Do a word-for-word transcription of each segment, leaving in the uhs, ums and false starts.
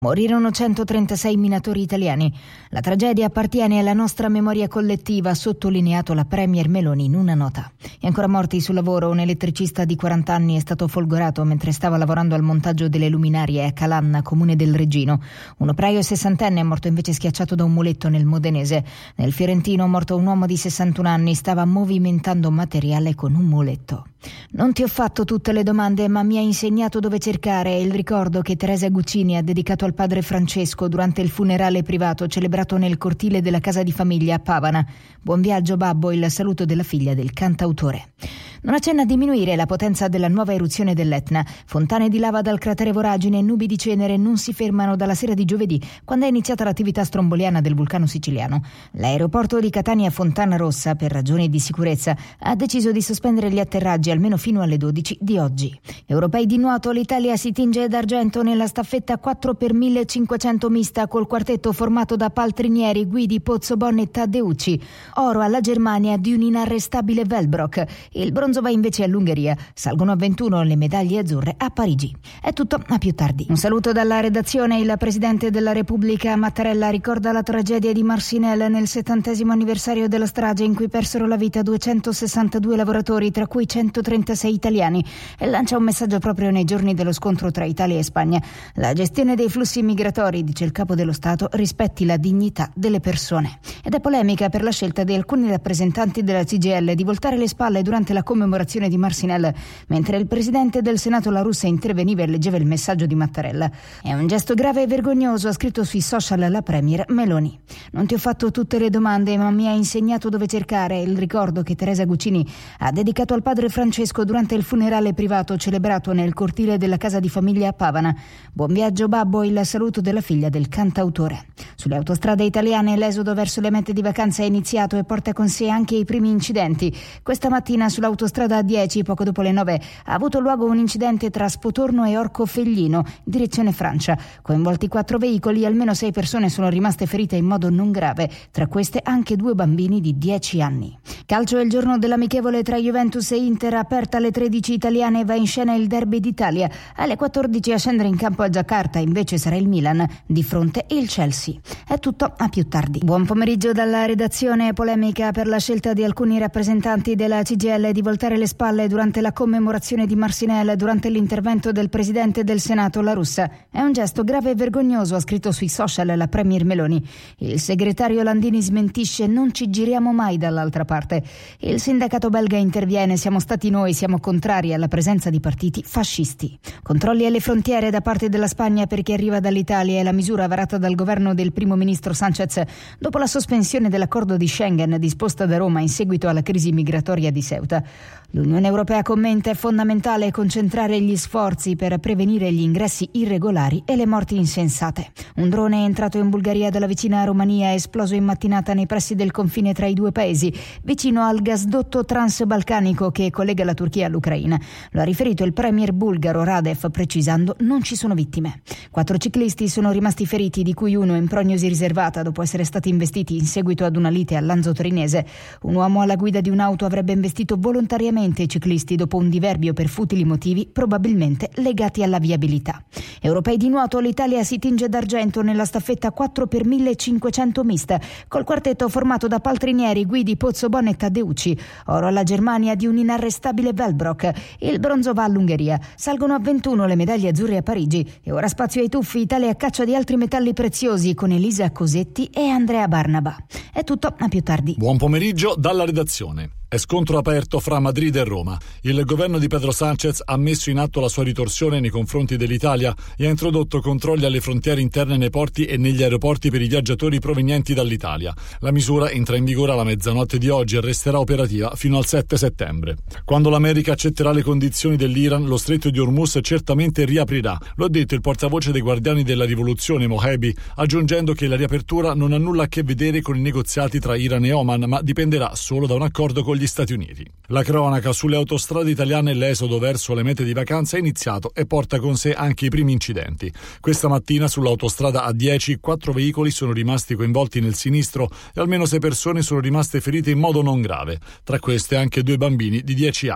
Morirono centotrentasei minatori italiani. La tragedia appartiene alla nostra memoria collettiva, ha sottolineato la premier Meloni in una nota. E ancora morti sul lavoro, un elettricista di quaranta anni è stato folgorato mentre stava lavorando al montaggio delle luminarie a Calanna, comune del Reggino. Un operaio sessantenne è morto invece schiacciato da un muletto nel Modenese. Nel Fiorentino, morto un uomo di sessantuno anni, stava movimentando materiale con un muletto. Non ti ho fatto tutte le domande, ma mi hai insegnato dove cercare. È il ricordo che Teresa Guccini ha dedicato al padre Francesco durante il funerale privato celebrato nel cortile della casa di famiglia a Pavana. Buon viaggio babbo, il saluto della figlia del cantautore. Non accenna a diminuire la potenza della nuova eruzione dell'Etna. Fontane di lava dal cratere Voragine e nubi di cenere non si fermano dalla sera di giovedì, quando è iniziata l'attività stromboliana del vulcano siciliano. L'aeroporto di Catania Fontana Rossa, per ragioni di sicurezza, ha deciso di sospendere gli atterraggi almeno fino alle dodici di oggi. Europei di nuoto, l'Italia si tinge d'argento nella staffetta quattro per millecinquecento mista col quartetto formato da Paltrinieri, Guidi, Pozzobon e Taddeucci. Oro alla Germania di un inarrestabile Velbrock. Il bronzo va invece all'Ungheria. Salgono a ventuno le medaglie azzurre a Parigi. È tutto, a più tardi. Un saluto dalla redazione. Il Presidente della Repubblica Mattarella ricorda la tragedia di Marcinelle nel settantesimo anniversario della strage in cui persero la vita duecentosessantadue lavoratori, tra cui centotrentasei italiani, e lancia un messaggio proprio nei giorni dello scontro tra Italia e Spagna. La gestione dei flussi migratori, dice il Capo dello Stato, rispetti la dignità delle persone. Ed è polemica per la scelta di alcuni rappresentanti della C G I L di voltare le spalle durante la commemorazione di Marcinelle, mentre il Presidente del Senato La Russa interveniva e leggeva il messaggio di Mattarella. È un gesto grave e vergognoso, ha scritto sui social la premier Meloni. Non ti ho fatto tutte le domande, ma mi hai insegnato dove cercare. Il ricordo che Teresa Guccini ha dedicato al padre Francesco durante il funerale privato celebrato nel cortile della casa di famiglia a Pavana. Buon viaggio babbo, il saluto della figlia del cantautore. Sulle autostrade italiane l'esodo verso le mete di vacanza è iniziato e porta con sé anche i primi incidenti. Questa mattina sull'autostrada A dieci, poco dopo le nove, ha avuto luogo un incidente tra Spotorno e Orcofelglino, direzione Francia. Coinvolti quattro veicoli, almeno sei persone sono rimaste ferite in modo non grave, tra queste anche due bambini di dieci anni. Calcio è il giorno dell'amichevole tra Juventus e Inter, aperta alle tredici italiane, va in scena il derby d'Italia. Alle quattordici a scendere in campo a Giacarta invece sarà il Milan, di fronte il Chelsea. È tutto, a più tardi. Buon pomeriggio dalla redazione. Polemica per la scelta di alcuni rappresentanti della C G I L di voltare le spalle durante la commemorazione di Marcinelle durante l'intervento del Presidente del Senato La Russa. È un gesto grave e vergognoso, ha scritto sui social la premier Meloni. Il segretario Landini smentisce: non ci giriamo mai dall'altra parte. Il sindacato belga interviene: siamo stati noi, siamo contrari alla presenza di partiti fascisti. Controlli alle frontiere da parte della Spagna per chi arriva dall'Italia è la misura varata dal governo del primo ministro Sánchez dopo la sospensione dell'accordo di Schengen disposta da Roma in seguito alla crisi migratoria di Ceuta. L'Unione Europea commenta: è fondamentale concentrare gli sforzi per prevenire gli ingressi irregolari e le morti insensate. Un drone è entrato in Bulgaria dalla vicina Romania, è esploso in mattinata nei pressi del confine tra i due paesi, vicino al gasdotto transbalcanico che collega la Turchia all'Ucraina. Lo ha riferito il premier bulgaro Radev, precisando: non ci sono vittime. Quattro ciclisti sono rimasti feriti, di cui uno in prognosi riservata dopo essere stati investiti in seguito ad una lite a Lanzo Torinese. Un uomo alla guida di un'auto avrebbe investito volontariamente i ciclisti dopo un diverbio per futili motivi, probabilmente legati alla viabilità. Europei di nuoto, l'Italia si tinge d'argento nella staffetta quattro per millecinquecento mista col quartetto formato da Paltrinieri, Guidi, Pozzobon e Taddeucci. Oro alla Germania di un inarrestabile Velbrock. Il bronzo va all'Ungheria. Salgono a ventuno le medaglie azzurre a Parigi. E ora spazio ai tuffi. Italia a caccia di altri metalli preziosi con Elisa Cosetti e Andrea Barnaba. È tutto, a più tardi. Buon pomeriggio dalla redazione. È scontro aperto fra Madrid e Roma. Il governo di Pedro Sánchez ha messo in atto la sua ritorsione nei confronti dell'Italia e ha introdotto controlli alle frontiere interne nei porti e negli aeroporti per i viaggiatori provenienti dall'Italia. La misura entra in vigore alla mezzanotte di oggi e resterà operativa fino al sette settembre. Quando l'America accetterà le condizioni dell'Iran, lo stretto di Hormuz certamente riaprirà. Lo ha detto il portavoce dei Guardiani della Rivoluzione, Mohebi, aggiungendo che la riapertura non ha nulla a che vedere con i negoziati tra Iran e Oman, ma dipenderà solo da un accordo con gli Stati Uniti. La cronaca sulle autostrade italiane: l'esodo verso le mete di vacanza è iniziato e porta con sé anche i primi incidenti. Questa mattina sull'autostrada A dieci quattro veicoli sono rimasti coinvolti nel sinistro e almeno sei persone sono rimaste ferite in modo non grave, tra queste anche due bambini di dieci anni.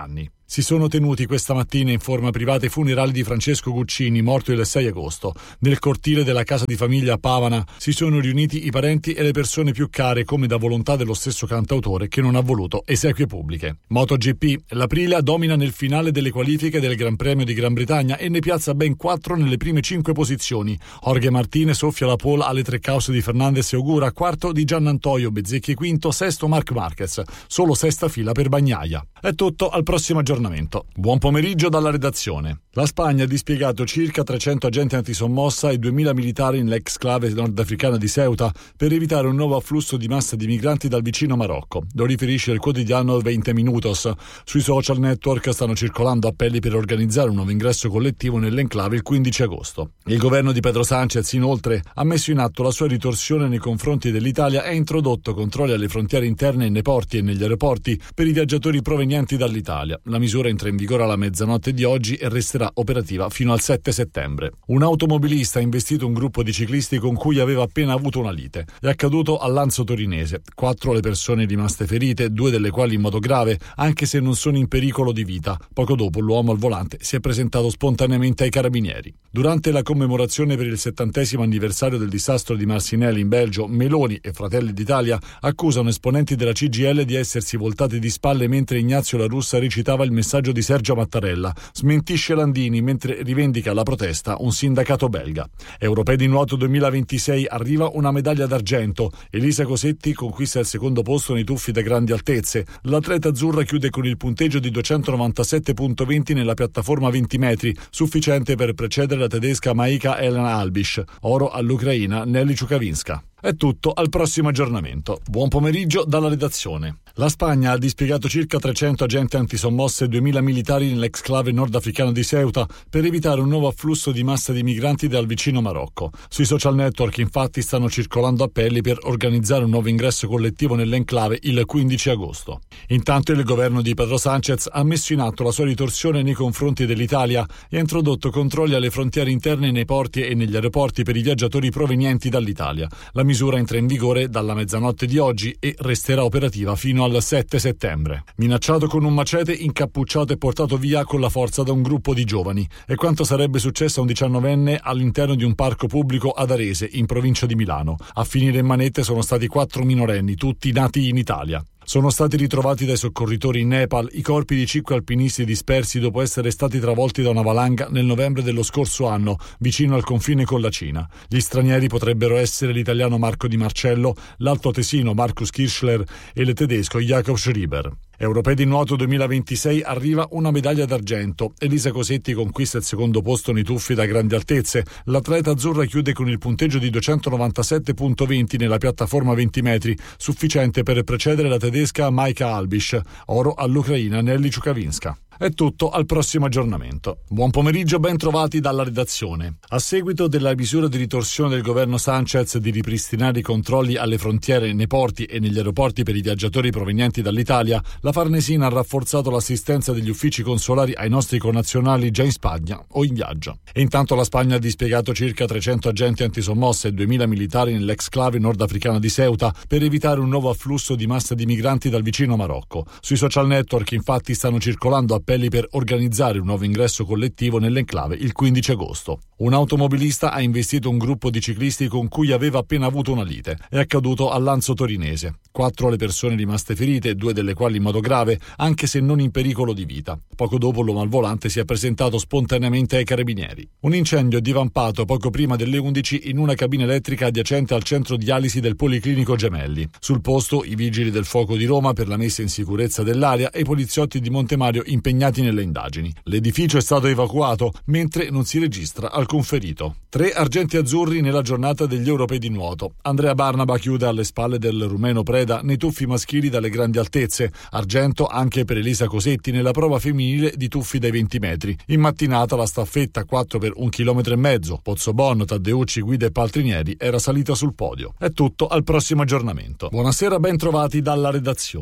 Si sono tenuti questa mattina in forma privata i funerali di Francesco Guccini, morto il sei agosto. Nel cortile della casa di famiglia a Pavana si sono riuniti i parenti e le persone più care, come da volontà dello stesso cantautore che non ha voluto esequie pubbliche. MotoGP, l'Aprilia domina nel finale delle qualifiche del Gran Premio di Gran Bretagna e ne piazza ben quattro nelle prime cinque posizioni. Jorge Martinez soffia la pole alle tre cause di Fernandez e Ogura, quarto di Giannantonio, Bezzecchi quinto, sesto Marc Marquez, solo sesta fila per Bagnaia. È tutto, al prossimo aggiornamento. Buon pomeriggio dalla redazione. La Spagna ha dispiegato circa trecento agenti antisommossa e duemila militari nell'exclave nordafricana di Ceuta per evitare un nuovo afflusso di massa di migranti dal vicino Marocco. Lo riferisce il quotidiano venti Minutos. Sui social network stanno circolando appelli per organizzare un nuovo ingresso collettivo nell'enclave il quindici agosto. Il governo di Pedro Sánchez, inoltre, ha messo in atto la sua ritorsione nei confronti dell'Italia e ha introdotto controlli alle frontiere interne nei porti e negli aeroporti per i viaggiatori provenienti dall'Italia. La misura entra in vigore alla mezzanotte di oggi e resterà operativa fino al sette settembre. Un automobilista ha investito un gruppo di ciclisti con cui aveva appena avuto una lite. È accaduto a Lanzo Torinese. Quattro le persone rimaste ferite, due delle quali in modo grave, anche se non sono in pericolo di vita. Poco dopo l'uomo al volante si è presentato spontaneamente ai carabinieri. Durante la commemorazione per il settantesimo anniversario del disastro di Marcinelle in Belgio, Meloni e Fratelli d'Italia accusano esponenti della C G I L di essersi voltati di spalle mentre Ignazio La Russa recitava il messaggio di Sergio Mattarella. Smentisce Landini mentre rivendica la protesta un sindacato belga. Europei di nuoto duemilaventisei, arriva una medaglia d'argento. Elisa Cosetti conquista il secondo posto nei tuffi da grandi altezze. L'atleta azzurra chiude con il punteggio di duecentonovantasette virgola venti nella piattaforma venti metri, sufficiente per precedere la tedesca Maika Elena Albisch. Oro all'ucraina Nelly Ciukavinska. È tutto, al prossimo aggiornamento. Buon pomeriggio dalla redazione. La Spagna ha dispiegato circa trecento agenti antisommosse e duemila militari nell'exclave nordafricana di Ceuta per evitare un nuovo afflusso di massa di migranti dal vicino Marocco. Sui social network infatti stanno circolando appelli per organizzare un nuovo ingresso collettivo nell'enclave il quindici agosto. Intanto il governo di Pedro Sánchez ha messo in atto la sua ritorsione nei confronti dell'Italia e ha introdotto controlli alle frontiere interne nei porti e negli aeroporti per i viaggiatori provenienti dall'Italia. La misura entra in vigore dalla mezzanotte di oggi e resterà operativa fino al sette settembre. Minacciato con un macete, incappucciato e portato via con la forza da un gruppo di giovani. È quanto sarebbe successo a un diciannovenne all'interno di un parco pubblico ad Arese, in provincia di Milano. A finire in manette sono stati quattro minorenni, tutti nati in Italia. Sono stati ritrovati dai soccorritori in Nepal i corpi di cinque alpinisti dispersi dopo essere stati travolti da una valanga nel novembre dello scorso anno, vicino al confine con la Cina. Gli stranieri potrebbero essere l'italiano Marco Di Marcello, l'altoatesino Markus Kirchler e il tedesco Jakob Schreiber. Europei di nuoto duemilaventisei, arriva una medaglia d'argento. Elisa Cosetti conquista il secondo posto nei tuffi da grandi altezze. L'atleta azzurra chiude con il punteggio di duecentonovantasette virgola venti nella piattaforma venti metri, sufficiente per precedere la tedesca Maika Albisch. Oro all'ucraina Nelly Ciukavinska. È tutto, al prossimo aggiornamento. Buon pomeriggio, ben trovati dalla redazione. A seguito della misura di ritorsione del governo Sánchez di ripristinare i controlli alle frontiere nei porti e negli aeroporti per i viaggiatori provenienti dall'Italia, la Farnesina ha rafforzato l'assistenza degli uffici consolari ai nostri connazionali già in Spagna o in viaggio. E intanto la Spagna ha dispiegato circa trecento agenti antisommosse e duemila militari nell'exclave nordafricana di Ceuta per evitare un nuovo afflusso di massa di migranti dal vicino Marocco. Sui social network infatti stanno circolando appelli per organizzare un nuovo ingresso collettivo nell'enclave il quindici agosto. Un automobilista ha investito un gruppo di ciclisti con cui aveva appena avuto una lite. È accaduto a Lanzo Torinese. Quattro le persone rimaste ferite, due delle quali in modo grave, anche se non in pericolo di vita. Poco dopo l'uomo al volante si è presentato spontaneamente ai carabinieri. Un incendio è divampato poco prima delle undici in una cabina elettrica adiacente al centro dialisi del Policlinico Gemelli. Sul posto i vigili del fuoco di Roma per la messa in sicurezza dell'area e i poliziotti di Montemario impegnati nelle indagini. L'edificio è stato evacuato, mentre non si registra alcun ferito. Tre argenti azzurri nella giornata degli europei di nuoto. Andrea Barnaba chiude alle spalle del rumeno Preda nei tuffi maschili dalle grandi altezze. Argento anche per Elisa Cosetti nella prova femminile di tuffi dai venti metri. In mattinata la staffetta quattro per un chilometro e mezzo. Pozzobon, Taddeucci, Guida e Paltrinieri era salita sul podio. È tutto, al prossimo aggiornamento. Buonasera, ben trovati dalla redazione.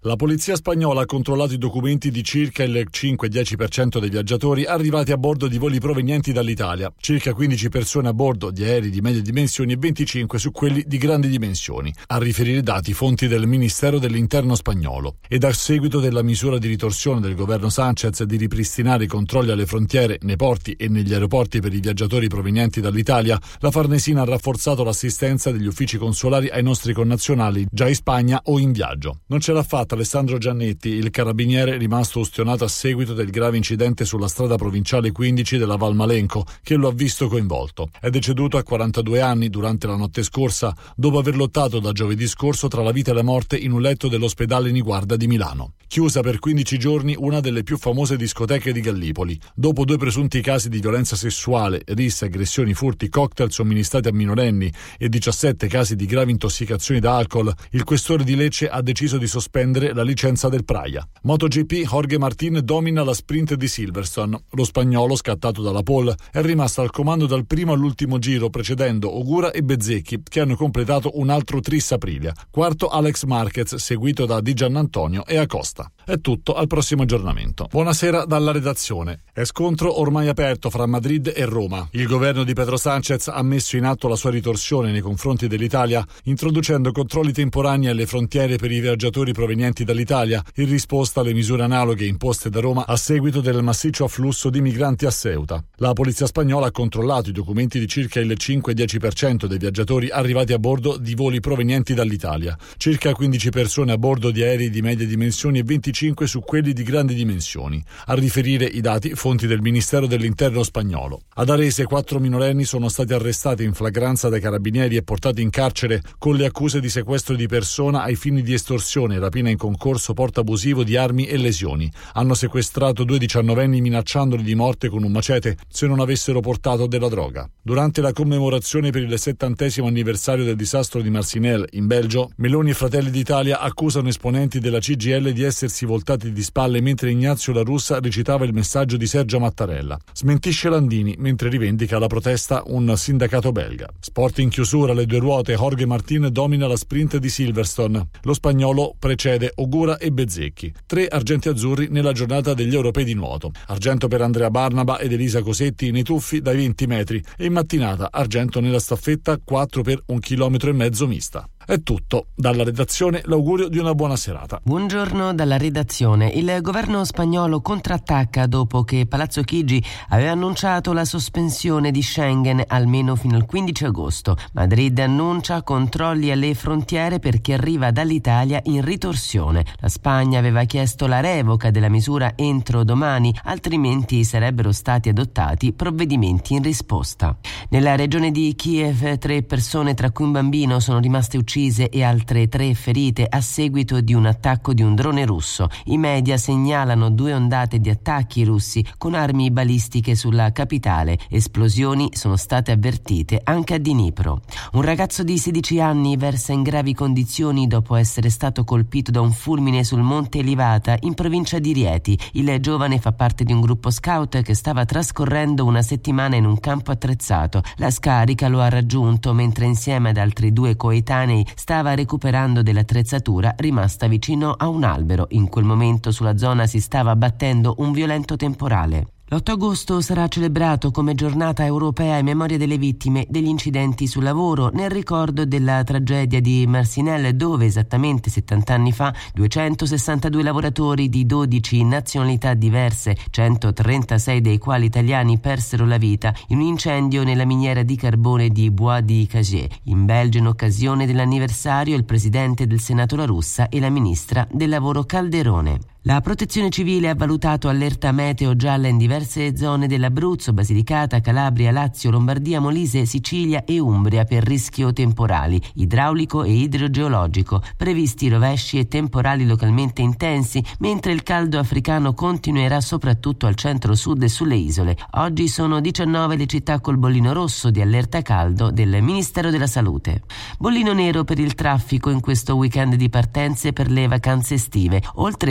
La polizia spagnola ha controllato i documenti di circa il cinque dieci per cento dei viaggiatori arrivati a bordo di voli provenienti dall'Italia, circa quindici persone a bordo di aerei di medie dimensioni e venticinque su quelli di grandi dimensioni, a riferire dati fonti del Ministero dell'Interno spagnolo. Ed a seguito della misura di ritorsione del governo Sánchez di ripristinare i controlli alle frontiere, nei porti e negli aeroporti per i viaggiatori provenienti dall'Italia, la Farnesina ha rafforzato l'assistenza degli uffici consolari ai nostri connazionali già in Spagna o in viaggio. Non ce l'ha fatta Alessandro Giannetti, il carabiniere rimasto ustionato a seguito del grave incidente sulla strada provinciale quindici della Valmalenco, che lo ha visto coinvolto. È deceduto a quarantadue anni durante la notte scorsa, dopo aver lottato da giovedì scorso tra la vita e la morte in un letto dell'ospedale Niguarda di Milano. Chiusa per quindici giorni una delle più famose discoteche di Gallipoli, dopo due presunti casi di violenza sessuale, risse, aggressioni, furti, cocktail somministrati a minorenni e diciassette casi di gravi intossicazioni da alcol, il questore di Lecce ha deciso di sospendere la licenza del Praia. MotoGP, Jorge Martín domina la sprint di Silverstone. Lo spagnolo, scattato dalla pole, è rimasto al comando dal primo all'ultimo giro, precedendo Ogura e Bezzecchi, che hanno completato un altro Tris Aprilia. Quarto Alex Marquez, seguito da Di Giannantonio e Acosta. È tutto, al prossimo aggiornamento. Buonasera dalla redazione. È scontro ormai aperto fra Madrid e Roma. Il governo di Pedro Sánchez ha messo in atto la sua ritorsione nei confronti dell'Italia, introducendo controlli temporanei alle frontiere per i viaggiatori provenienti dall'Italia, in risposta alle misure analoghe imposte da Roma a seguito del massiccio afflusso di migranti a Ceuta. La polizia spagnola ha controllato i documenti di circa il cinque dieci per cento dei viaggiatori arrivati a bordo di voli provenienti dall'Italia, circa quindici persone a bordo di aerei di medie dimensioni e venticinque su quelli di grandi dimensioni, a riferire i dati fonti del Ministero dell'Interno spagnolo. Ad Arese quattro minorenni sono stati arrestati in flagranza dai carabinieri e portati in carcere con le accuse di sequestro di persona ai fini di estorsione, rapina in concorso, porto abusivo di armi e lesioni. Hanno sequestrato due diciannovenni minacciandoli di morte con un macete se non avessero portato della droga. Durante la commemorazione per il settantesimo anniversario del disastro di Marcinelle in Belgio, Meloni e Fratelli d'Italia accusano esponenti della C G I L di essersi voltati di spalle mentre Ignazio La Russa recitava il messaggio di Sergio Mattarella. Smentisce Landini mentre rivendica la protesta un sindacato belga. Sport in chiusura, alle due ruote, Jorge Martín domina la sprint di Silverstone. Lo spagnolo precede Ogura e Bezzecchi. Tre argenti azzurri nella giornata degli europei di nuoto. Argento per Andrea Barnaba ed Elisa Cosetti nei tuffi dai venti metri e in mattinata argento nella staffetta quattro per un chilometro e mezzo mista. È tutto. Dalla redazione l'augurio di una buona serata. Buongiorno dalla redazione. Il governo spagnolo contrattacca dopo che Palazzo Chigi aveva annunciato la sospensione di Schengen almeno fino al quindici agosto. Madrid annuncia controlli alle frontiere per chi arriva dall'Italia in ritorsione. La Spagna aveva chiesto la revoca della misura entro domani, altrimenti sarebbero stati adottati provvedimenti in risposta. Nella regione di Kiev tre persone, tra cui un bambino, sono rimaste uccise e altre tre ferite a seguito di un attacco di un drone russo. I media segnalano due ondate di attacchi russi con armi balistiche sulla capitale. Esplosioni sono state avvertite anche a Dnipro. Un ragazzo di sedici anni versa in gravi condizioni dopo essere stato colpito da un fulmine sul Monte Elivata in provincia di Rieti. Il giovane fa parte di un gruppo scout che stava trascorrendo una settimana in un campo attrezzato. La scarica lo ha raggiunto mentre insieme ad altri due coetanei stava recuperando dell'attrezzatura rimasta vicino a un albero. In quel momento sulla zona si stava abbattendo un violento temporale. L'otto agosto sarà celebrato come giornata europea in memoria delle vittime degli incidenti sul lavoro, nel ricordo della tragedia di Marcinelle, dove esattamente settanta anni fa duecentosessantadue lavoratori di dodici nazionalità diverse, centotrentasei dei quali italiani, persero la vita in un incendio nella miniera di carbone di Bois di Cagé. In Belgio, in occasione dell'anniversario, il presidente del Senato La Russa e la ministra del lavoro Calderone. La Protezione Civile ha valutato allerta meteo gialla in diverse zone dell'Abruzzo, Basilicata, Calabria, Lazio, Lombardia, Molise, Sicilia e Umbria per rischio temporali, idraulico e idrogeologico, previsti rovesci e temporali localmente intensi, mentre il caldo africano continuerà soprattutto al centro-sud e sulle isole. Oggi sono diciannove le città col bollino rosso di allerta caldo del Ministero della Salute. Bollino nero per il traffico in questo weekend di partenze per le vacanze estive. Oltre venticinque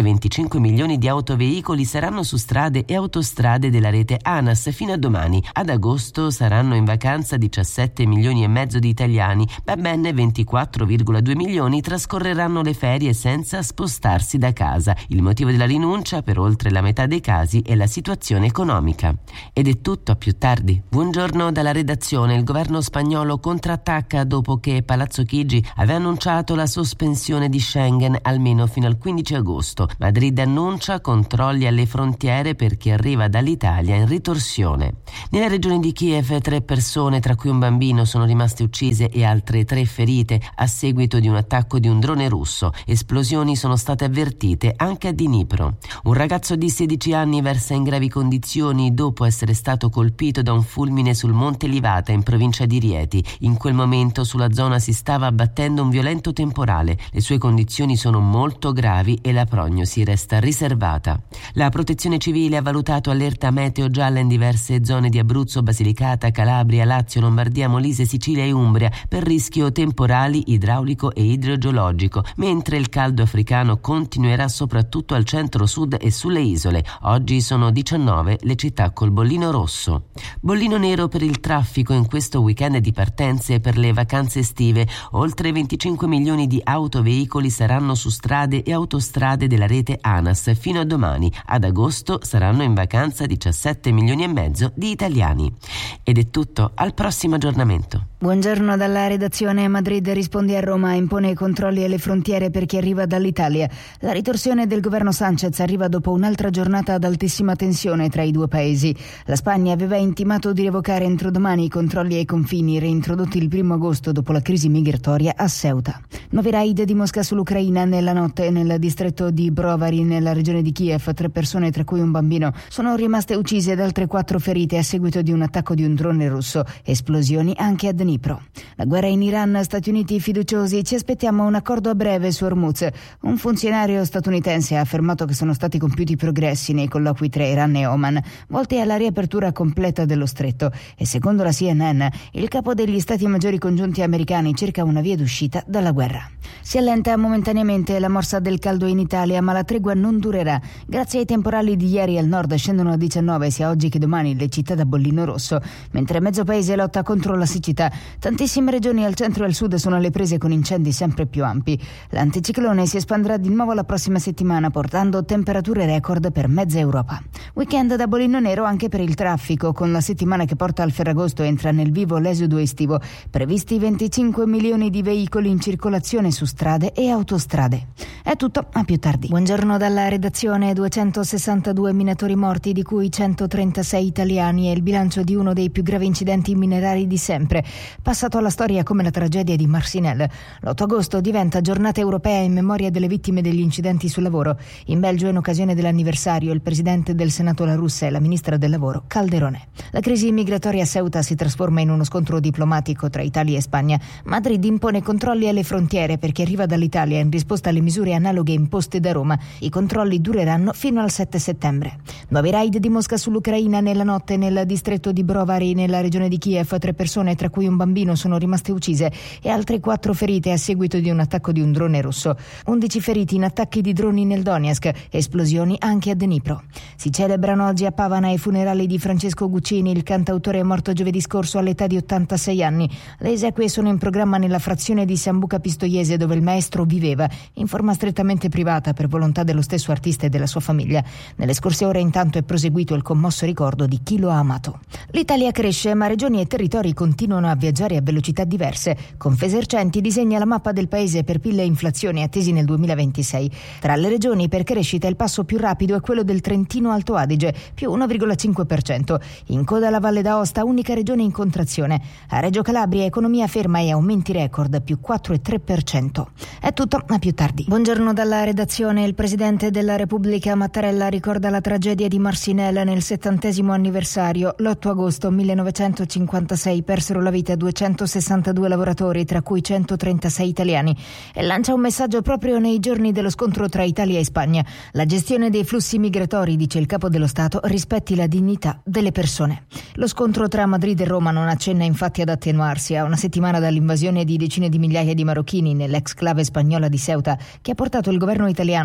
venticinque milioni di autoveicoli saranno su strade e autostrade della rete ANAS fino a domani. Ad agosto saranno in vacanza diciassette milioni e mezzo di italiani, ma ben ventiquattro virgola due milioni trascorreranno le ferie senza spostarsi da casa. Il motivo della rinuncia, per oltre la metà dei casi, è la situazione economica. Ed è tutto, a più tardi. Buongiorno dalla redazione. Il governo spagnolo contrattacca dopo che Palazzo Chigi aveva annunciato la sospensione di Schengen almeno fino al quindici agosto. Madrid annuncia controlli alle frontiere per chi arriva dall'Italia in ritorsione. Nella regione di Kiev tre persone, tra cui un bambino, sono rimaste uccise e altre tre ferite a seguito di un attacco di un drone russo. Esplosioni sono state avvertite anche a Dnipro. Un ragazzo di sedici anni versa in gravi condizioni dopo essere stato colpito da un fulmine sul Monte Livata in provincia di Rieti. In quel momento sulla zona si stava abbattendo un violento temporale. Le sue condizioni sono molto gravi e la prognosi resta riservata. La Protezione Civile ha valutato allerta meteo gialla in diverse zone di Abruzzo, Basilicata, Calabria, Lazio, Lombardia, Molise, Sicilia e Umbria per rischio temporali, idraulico e idrogeologico, mentre il caldo africano continuerà soprattutto al centro-sud e sulle isole. Oggi sono diciannove le città col bollino rosso. Bollino nero per il traffico in questo weekend di partenze per le vacanze estive. Oltre venticinque milioni di autoveicoli saranno su strade e autostrade della rete ANAS fino a domani. Ad agosto saranno in vacanza diciassette milioni e mezzo di italiani. Ed è tutto, al prossimo aggiornamento. Buongiorno dalla redazione. Madrid risponde a Roma, impone controlli alle frontiere per chi arriva dall'Italia. La ritorsione del governo Sánchez arriva dopo un'altra giornata ad altissima tensione tra i due paesi. La Spagna aveva intimato di revocare entro domani i controlli ai confini reintrodotti il primo agosto dopo la crisi migratoria a Ceuta. Nuovi raid di Mosca sull'Ucraina nella notte nel distretto di Brovary nella regione di Kiev. Tre persone, tra cui un bambino, sono rimaste uccise ed altre quattro ferite a seguito di un attacco di un drone russo. Esplosioni anche a Dnipro. La guerra in Iran, Stati Uniti fiduciosi, ci aspettiamo un accordo a breve su Hormuz. Un funzionario statunitense ha affermato che sono stati compiuti progressi nei colloqui tra Iran e Oman, volti alla riapertura completa dello stretto, e secondo la C N N il capo degli Stati Maggiori Congiunti americani cerca una via d'uscita dalla guerra. Si allenta momentaneamente la morsa del caldo in Italia, ma la tregua non durerà. Grazie ai temporali di ieri al nord scendono a diciannove sia oggi che domani le città da bollino rosso, mentre mezzo paese lotta contro la siccità. Tantissime regioni al centro e al sud sono alle prese con incendi sempre più ampi. L'anticiclone si espandrà di nuovo la prossima settimana, portando temperature record per mezza Europa. Weekend da bollino nero anche per il traffico, con la settimana che porta al Ferragosto entra nel vivo l'esodo estivo. Previsti venticinque milioni di veicoli in circolazione su strade e autostrade. È tutto, a più tardi. Buongiorno dalla redazione. duecentosessantadue minatori morti, di cui centotrentasei italiani, è il bilancio di uno dei più gravi incidenti minerari di sempre, passato alla storia come la tragedia di Marcinelle. L'otto agosto diventa giornata europea in memoria delle vittime degli incidenti sul lavoro. In Belgio, in occasione dell'anniversario, il presidente del Senato La Russa e la ministra del lavoro Calderone. La crisi migratoria a Ceuta si trasforma in uno scontro diplomatico tra Italia e Spagna. Madrid impone controlli alle frontiere per chi arriva dall'Italia in risposta alle misure analoghe imposte da Roma. I controlli dureranno fino al sette settembre. Nuovi raid di Mosca sull'Ucraina nella notte nel distretto di Brovary nella regione di Kiev. Tre persone, tra cui un bambino, sono rimaste uccise e altre quattro ferite a seguito di un attacco di un drone russo. undici feriti in attacchi di droni nel Donetsk, esplosioni anche a Dnipro. Si celebrano oggi a Pavana i funerali di Francesco Guccini, il cantautore morto giovedì scorso all'età di ottantasei anni. Le esequie sono in programma nella frazione di Sambuca Pistoiese, dove il maestro viveva, in forma strettamente privata per volontà dello stesso artista e della sua famiglia. Nelle scorse ore intanto è proseguito il commosso ricordo di chi lo ha amato. L'Italia cresce, ma regioni e territori continuano a viaggiare a velocità diverse. Confesercenti disegna la mappa del paese per P I L e inflazione attesi nel duemilaventisei. Tra le regioni per crescita il passo più rapido è quello del Trentino Alto Adige, più uno virgola cinque per cento. In coda la Valle d'Aosta, unica regione in contrazione. A Reggio Calabria economia ferma e aumenti record, più quattro virgola tre per cento. È tutto, a più tardi. Buongiorno dalla redazione. Il presidente della Repubblica Mattarella ricorda la tragedia di Marcinelle nel settantesimo anniversario. L'otto agosto millenovecentocinquantasei persero la vita duecentosessantadue lavoratori, tra cui centotrentasei italiani, e lancia un messaggio proprio nei giorni dello scontro tra Italia e Spagna. La gestione dei flussi migratori, dice il capo dello Stato, rispetti la dignità delle persone. Lo scontro tra Madrid e Roma non accenna infatti ad attenuarsi a una settimana dall'invasione di decine di migliaia di marocchini nell'ex clave spagnola di Ceuta, che ha portato il governo italiano a sospendere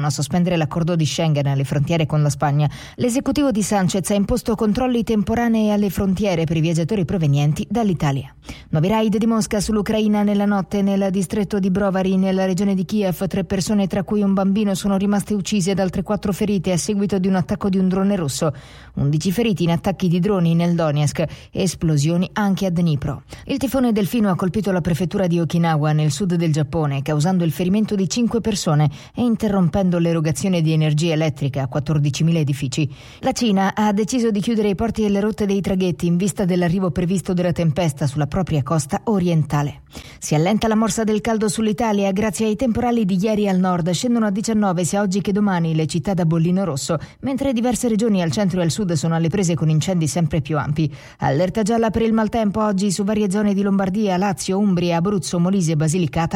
estendere l'accordo di Schengen alle frontiere con la Spagna. L'esecutivo di Sanchez ha imposto controlli temporanei alle frontiere per i viaggiatori provenienti dall'Italia. Nuovi raid di Mosca sull'Ucraina nella notte nel distretto di Brovary, nella regione di Kiev. Tre persone, tra cui un bambino, sono rimaste uccise ed altre quattro ferite a seguito di un attacco di un drone russo. undici feriti in attacchi di droni nel Donetsk e esplosioni anche a Dnipro. Il tifone Delfino ha colpito la prefettura di Okinawa nel sud del Giappone, causando il ferimento di cinque persone e interrompendo l'erogazione di energia elettrica a quattordicimila edifici. La Cina ha deciso di chiudere i porti e le rotte dei traghetti in vista dell'arrivo previsto della tempesta sulla propria costa orientale. Si allenta la morsa del caldo sull'Italia grazie ai temporali di ieri al nord. Scendono a diciannove sia oggi che domani le città da bollino rosso, mentre diverse regioni al centro e al sud sono alle prese con incendi sempre più ampi. Allerta gialla per il maltempo oggi su varie zone di Lombardia, Lazio, Umbria, Abruzzo, Molise e Basilicata.